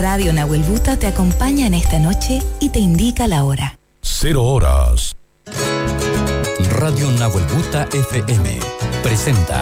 Radio Nahuel Busta te acompaña en esta noche y te indica la hora. 0 horas. Radio Nahuel Busta FM presenta